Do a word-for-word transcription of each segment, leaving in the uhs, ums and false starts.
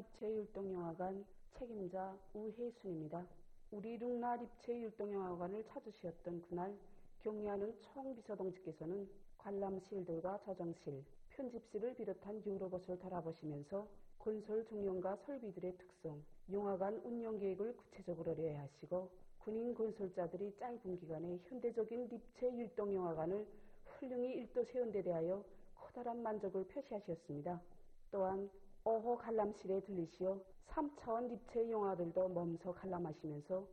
립체율동영화관 책임자 우혜순입니다. 우리 룽나 립체율동영화관을 찾으셨던 그날 경리하는 총비서동지께서는 관람실들과 저정실, 편집실을 비롯한 여러 곳을 돌아보시면서 건설 종류과 설비들의 특성, 영화관 운영 계획을 구체적으로 내하시고 군인 건설자들이 짧은 기간에 현대적인 립체율동영화관을 훌륭히 일도 세운 데 대하여 커다란 만족을 표시하셨습니다. 또한 오호 관람실에 들리시어 삼 차원 립체 영화들도 멈춰 관람하시면서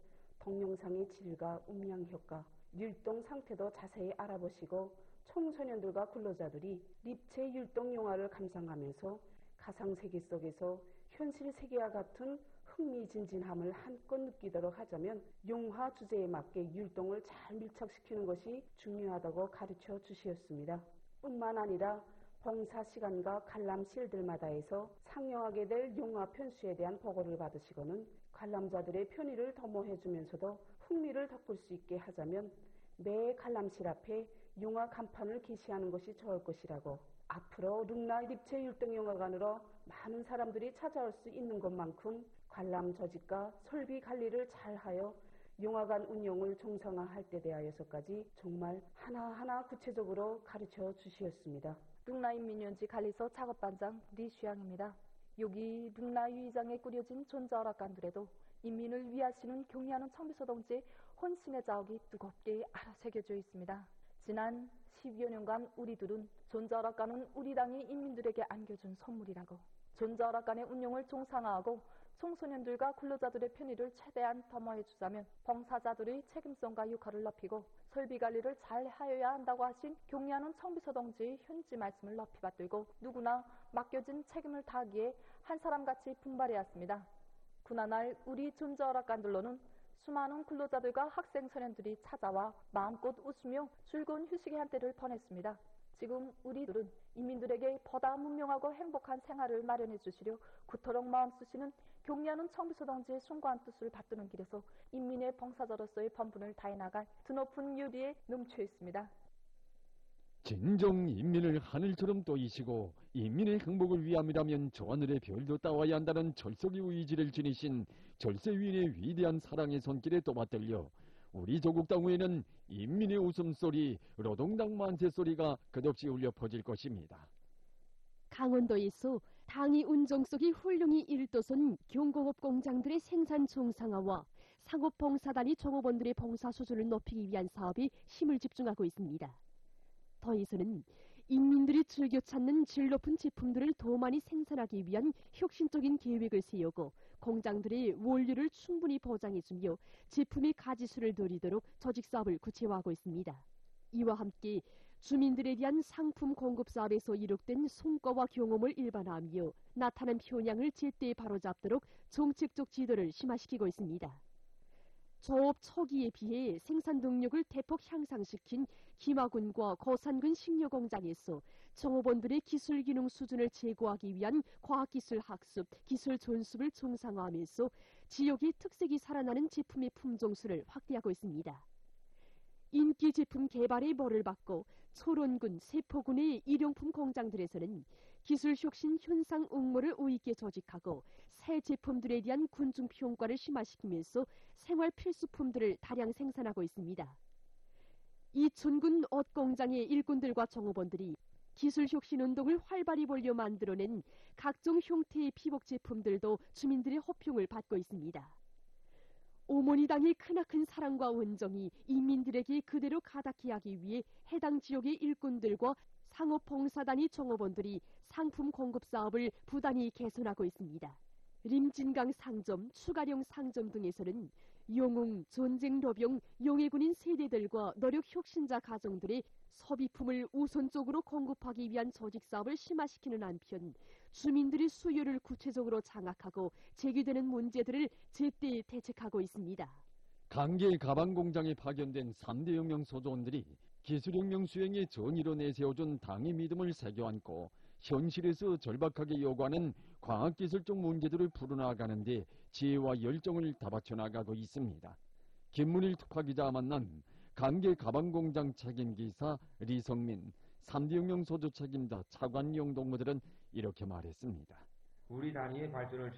동영상의 질과 음량 효과, 율동 상태도 자세히 알아보시고 청소년들과 근로자들이 립체 율동 영화를 감상하면서 가상세계 속에서 현실 세계와 같은 흥미진진함을 한껏 느끼도록 하자면 영화 주제에 맞게 율동을 잘 밀착시키는 것이 중요하다고 가르쳐 주셨습니다. 뿐만 아니라 봉사시간과 관람실들마다에서 상영하게 될 영화 편수에 대한 보고를 받으시고는 관람자들의 편의를 도모해 주면서도 흥미를 돋굴 수 있게 하자면 매 관람실 앞에 영화 간판을 게시하는 것이 좋을 것이라고, 앞으로 룽나 립체율동영화관으로 많은 사람들이 찾아올 수 있는 것만큼 관람 조직과 설비 관리를 잘하여 영화관 운영을 정상화할 때 대하여서까지 정말 하나하나 구체적으로 가르쳐 주시었습니다. 룽나인민연지 관리소 작업반장 리슈양입니다. 여기 룽나 유의장에 꾸려진 존재허락관들에도 인민을 위하시는 경리하는 청비서동지의 혼신의 자욱이 뜨겁게 알아새겨져 있습니다. 지난 십여 년간 우리들은 존재허락관은 우리 당이 인민들에게 안겨준 선물이라고, 존재허락관의 운영을 정상화하고 청소년들과 근로자들의 편의를 최대한 도모해 주자면 봉사자들의 책임성과 역할을 높이고 설비 관리를 잘 하여야 한다고 하신 경리하는 청비서동지의 현지 말씀을 높이 받들고 누구나 맡겨진 책임을 다하기에 한 사람같이 분발해야 했습니다. 그나날 우리 존재허락관들로는 수많은 근로자들과 학생 소년들이 찾아와 마음껏 웃으며 즐거운 휴식의 한때를 보냈습니다. 지금 우리들은 인민들에게 보다 문명하고 행복한 생활을 마련해 주시려 그토록 마음 쓰시는 경리하는 청비서동지의 숭고한 뜻을 받드는 길에서 인민의 봉사자로서의 본분을 다해 나갈 드높은 유리에 넘쳐 있습니다. 진정 인민을 하늘처럼 떠이시고 인민의 행복을 위함이라면 저 하늘의 별도 따와야 한다는 철석의 의지를 지니신 절세위인의 위대한 사랑의 손길에 또받들려 우리 조국 땅위에는 인민의 웃음소리, 노동당 만세소리가 끝없이 울려 퍼질 것입니다. 강원도에서 당이 운정 속이 훌륭히 일도선 경공업 공장들의 생산 정상화와 상업봉사단위 종업원들의 봉사 수준을 높이기 위한 사업에 힘을 집중하고 있습니다. 더해서는 인민들이 즐겨 찾는 질 높은 제품들을 더 많이 생산하기 위한 혁신적인 계획을 세우고 공장들의 원료를 충분히 보장해주며 제품의 가지수를 늘리도록 조직사업을 구체화하고 있습니다. 이와 함께 주민들에 대한 상품 공급 사업에서 이룩된 성과와 경험을 일반화하며 나타난 편향을 제때 바로잡도록 정책적 지도를 심화시키고 있습니다. 조업 초기에 비해 생산 능력을 대폭 향상시킨 김하군과 거산군 식료공장에서 종업원들의 기술 기능 수준을 제고하기 위한 과학기술 학습, 기술 전습을 정상화하면서 지역의 특색이 살아나는 제품의 품종수를 확대하고 있습니다. 인기 제품 개발의 벌을 받고 초론군, 세포군의 일용품 공장들에서는 기술 혁신 현상 응모를 우익게 조직하고 새 제품들에 대한 군중 평가를 심화시키면서 생활 필수품들을 다량 생산하고 있습니다. 이천군 옷 공장의 일꾼들과 종업원들이 기술 혁신 운동을 활발히 벌려 만들어낸 각종 형태의 피복 제품들도 주민들의 호평을 받고 있습니다. 어머니 당의 크나큰 사랑과 원정이 인민들에게 그대로 가닿게 하기 위해 해당 지역의 일꾼들과 상업봉사단위 종업원들이 상품 공급 사업을 부단히 개선하고 있습니다. 림진강 상점, 추가령 상점 등에서는 영웅, 전쟁 로병, 용해군인 세대들과 노력 혁신자 가정들의 소비품을 우선적으로 공급하기 위한 조직사업을 심화시키는 한편 주민들의 수요를 구체적으로 장악하고 제기되는 문제들을 제때 대책하고 있습니다. 강계 가방 공장에 파견된 삼 대 혁명 소조원들이 기술혁명 수행의 전의로 내세워준 당의 믿음을 새겨안고 현실에서 절박하게 요구하는 과학기술적 문제들을 풀어나가는 데 지혜와 열정을 다바쳐 나가고 있습니다. 김문일 특파기자와 만난 강계 가방공장 책임기사 리성민, 삼 대 혁명 소조 책임자 차관용 동무들은 이렇게 말했습니다. 우리 단위의 발전을